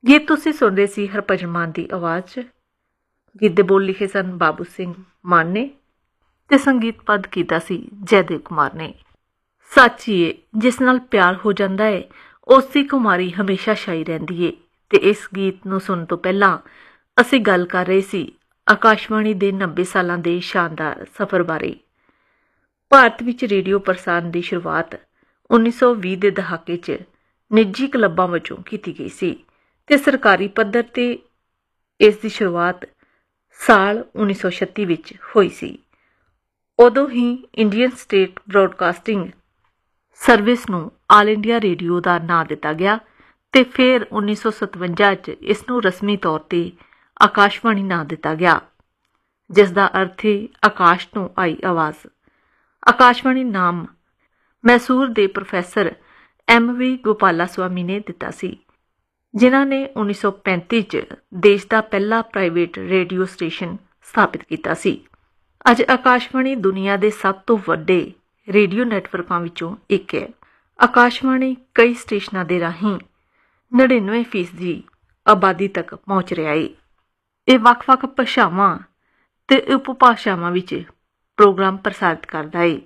ਗੀਤ ਤੁਸੀਂ ਸੁਣਦੇ ਸੀ ਹਰਭਜਨ ਮਾਨ ਦੀ ਆਵਾਜ਼ 'ਚ। ਗੀਤ ਦੇ ਬੋਲ ਲਿਖੇ ਸਨ ਬਾਬੂ ਸਿੰਘ ਮਾਨ ਨੇ ਤੇ ਸੰਗੀਤ ਪਦ ਕੀਤਾ ਸੀ ਜੈਦੇਵ ਕੁਮਾਰ ਨੇ। ਸਾਚੀ ਏ ਜਿਸ ਨਾਲ ਪਿਆਰ ਹੋ ਜਾਂਦਾ ਹੈ ਉਸ ਦੀ ਕੁਮਾਰੀ ਹਮੇਸ਼ਾ ਛਾਈ ਰਹਿੰਦੀ ਏ। ਤੇ ਇਸ ਗੀਤ ਨੂੰ ਸੁਣਨ ਤੋਂ ਪਹਿਲਾਂ ਅਸੀਂ ਗੱਲ ਕਰ ਰਹੇ ਸੀ ਆਕਾਸ਼ਵਾਣੀ ਦੇ 90 ਸਾਲਾਂ ਦੇ ਸ਼ਾਨਦਾਰ ਸਫ਼ਰ ਬਾਰੇ। ਭਾਰਤ ਵਿੱਚ ਰੇਡੀਓ ਪ੍ਰਸਾਰਣ ਦੀ ਸ਼ੁਰੂਆਤ 1920 ਦੇ ਦਹਾਕੇ 'ਚ ਨਿੱਜੀ ਕਲੱਬਾਂ ਵਜੋਂ ਕੀਤੀ ਗਈ ਸੀ ਤੇ ਸਰਕਾਰੀ ਪੱਧਰ ਤੇ ਇਸ ਦੀ ਸ਼ੁਰੂਆਤ ਸਾਲ 1936 ਵਿੱਚ ਹੋਈ ਸੀ। ਉਦੋਂ ਹੀ ਇੰਡੀਅਨ ਸਟੇਟ ਬ੍ਰੌਡਕਾਸਟਿੰਗ ਸਰਵਿਸ ਨੂੰ ਆਲ ਇੰਡੀਆ ਰੇਡੀਓ ਦਾ ਨਾਂ ਦਿੱਤਾ ਗਿਆ ਤੇ ਫਿਰ 1957 'ਚ ਇਸ ਨੂੰ ਰਸਮੀ ਤੌਰ ਤੇ ਆਕਾਸ਼ਵਾਣੀ ਨਾਂ ਦਿੱਤਾ ਗਿਆ, ਜਿਸ ਦਾ ਅਰਥ ਹੈ ਆਕਾਸ਼ ਤੋਂ ਆਈ ਆਵਾਜ਼। ਆਕਾਸ਼ਵਾਣੀ ਨਾਮ ਮੈਸੂਰ ਦੇ ਪ੍ਰੋਫੈਸਰ MV ਗੋਪਾਲਾ ਸਵਾਮੀ ਨੇ ਦਿੱਤਾ ਸੀ, ਜਿਨ੍ਹਾਂ ਨੇ 1935 'ਚ ਦੇਸ਼ ਦਾ ਪਹਿਲਾ ਪ੍ਰਾਈਵੇਟ ਰੇਡੀਓ ਸਟੇਸ਼ਨ ਸਥਾਪਿਤ ਕੀਤਾ ਸੀ। ਅੱਜ ਆਕਾਸ਼ਵਾਣੀ ਦੁਨੀਆ ਦੇ ਸਭ ਤੋਂ ਵੱਡੇ ਰੇਡੀਓ ਨੈਟਵਰਕਾਂ ਵਿੱਚੋਂ ਇੱਕ ਹੈ। ਆਕਾਸ਼ਵਾਣੀ ਕਈ ਸਟੇਸ਼ਨਾਂ ਦੇ ਰਾਹੀਂ 99% ਆਬਾਦੀ ਤੱਕ ਪਹੁੰਚ ਰਿਹਾ ਹੈ। ਇਹ ਵੱਖ-ਵੱਖ ਭਾਸ਼ਾਵਾਂ ਤੇ ਉਪਭਾਸ਼ਾਵਾਂ ਵਿੱਚ ਪ੍ਰੋਗਰਾਮ ਪ੍ਰਸਾਰਿਤ ਕਰਦਾ ਹੈ।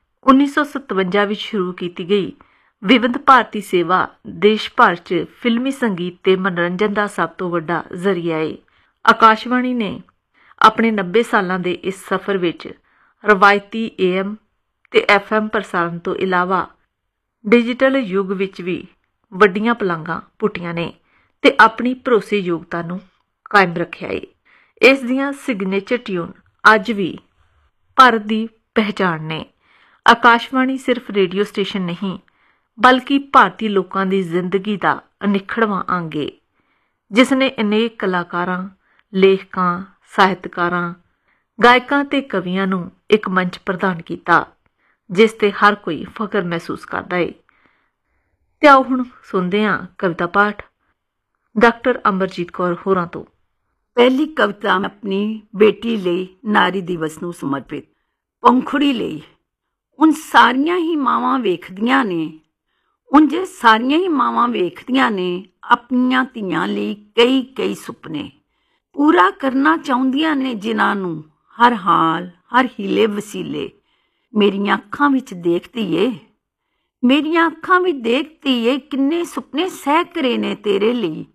1957 ਵਿੱਚ ਸ਼ੁਰੂ ਕੀਤੀ ਗਈ ਵਿਵਿਧ ਭਾਰਤੀ ਸੇਵਾ ਦੇਸ਼ ਭਰ 'ਚ ਫਿਲਮੀ ਸੰਗੀਤ ਤੇ ਮਨੋਰੰਜਨ ਦਾ ਸਭ ਤੋਂ ਵੱਡਾ ਜ਼ਰੀਆ ਹੈ। ਆਕਾਸ਼ਵਾਣੀ ਨੇ ਆਪਣੇ 90 ਸਾਲਾਂ ਦੇ ਇਸ ਸਫ਼ਰ ਵਿੱਚ ਰਵਾਇਤੀ AM ਤੇ FM ਪ੍ਰਸਾਰਣ ਤੋਂ ਇਲਾਵਾ ਡਿਜੀਟਲ ਯੁੱਗ ਵਿੱਚ ਵੀ ਵੱਡੀਆਂ ਪਲਾਂਘਾਂ ਪੁੱਟੀਆਂ ਨੇ ਤੇ ਆਪਣੀ ਭਰੋਸੇਯੋਗਤਾ ਨੂੰ ਕਾਇਮ ਰੱਖਿਆ ਹੈ। ਇਸ ਦੀਆਂ ਸਿਗਨੇਚਰ ਟਿਊਨ ਅੱਜ ਵੀ ਭਾਰਤ ਦੀ ਪਹਿਚਾਣ ਨੇ। ਆਕਾਸ਼ਵਾਣੀ ਸਿਰਫ ਰੇਡੀਓ ਸਟੇਸ਼ਨ ਨਹੀਂ ਬਲਕਿ ਭਾਰਤੀ ਲੋਕਾਂ ਦੀ ਜ਼ਿੰਦਗੀ ਦਾ ਅਨਿੱਖੜਵਾਂ ਅੰਗ ਹੈ, ਜਿਸ ਨੇ ਅਨੇਕ ਕਲਾਕਾਰਾਂ, ਲੇਖਕਾਂ, ਸਾਹਿਤਕਾਰਾਂ, ਗਾਇਕਾਂ ਤੇ ਕਵੀਆਂ ਨੂੰ ਇੱਕ ਮੰਚ ਪ੍ਰਦਾਨ ਕੀਤਾ ਜਿਸ ਤੇ ਹਰ ਕੋਈ ਫਖਰ ਮਹਿਸੂਸ ਕਰਦਾ ਹੈ। ਤੇ ਆਓ ਹੁਣ ਸੁਣਦੇ ਹਾਂ ਕਵਿਤਾ ਪਾਠ ਡਾਕਟਰ ਅਮਰਜੀਤ ਕੌਰ ਹੋਰਾਂ ਤੋਂ। ਪਹਿਲੀ ਕਵਿਤਾ ਆਪਣੀ ਬੇਟੀ ਲਈ ਨਾਰੀ ਦਿਵਸ ਨੂੰ ਸਮਰਪਿਤ। ਪੰਖੁੜੀ ਲਈ ਹੁਣ ਸਾਰੀਆਂ ਹੀ ਮਾਵਾਂ ਵੇਖਦੀਆਂ ਨੇ ਆਪਣੀਆਂ ਧੀਆਂ ਲਈ ਕਈ ਸੁਪਨੇ ਪੂਰਾ ਕਰਨਾ ਚਾਹੁੰਦੀਆਂ ਨੇ, ਜਿਨ੍ਹਾਂ ਨੂੰ ਹਰ ਹਾਲ ਹਰ ਹੀਲੇ ਵਸੀਲੇ ਮੇਰੀਆਂ ਅੱਖਾਂ ਵਿੱਚ ਦੇਖਦੀ ਏ ਕਿੰਨੇ ਸੁਪਨੇ ਸਹਿ ਕਰੇ ਨੇ ਤੇਰੇ ਲਈ।